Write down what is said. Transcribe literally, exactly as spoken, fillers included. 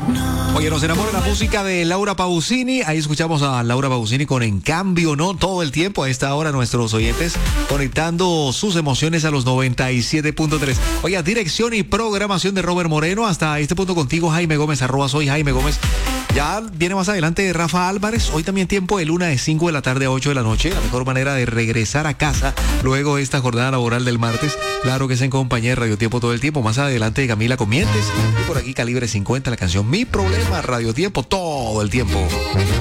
Oye, nos enamora la música de Laura Pausini. Ahí escuchamos a Laura Pausini con En Cambio, ¿no? Todo el tiempo a esta hora nuestros oyentes conectando sus emociones a los noventa y siete punto tres. Oye, dirección y programación de Robert Moreno. Hasta este punto contigo, Jaime Gómez, arroba soy Jaime Gómez. Ya viene más adelante Rafa Álvarez. Hoy también tiempo de luna de cinco de la tarde a ocho de la noche. La mejor manera de regresar a casa luego de esta jornada laboral del martes. Claro que es en compañía de Radio Tiempo todo el tiempo. Más adelante Camila Comientes. Y por aquí Calibre cincuenta, la canción Mi Problema, Radio Tiempo todo el tiempo.